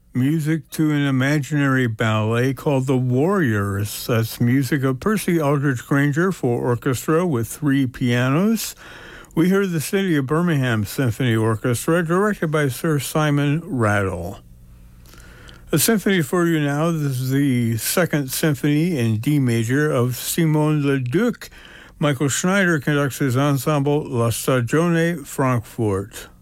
music to an imaginary ballet called The Warriors. That's music of Percy Aldrich Granger for orchestra with 3 pianos. We heard the City of Birmingham Symphony Orchestra, directed by Sir Simon Rattle. A symphony for you now. This is the Second Symphony in D major of Simon Leduc. Michael Schneider conducts his ensemble La Stagione Frankfurt.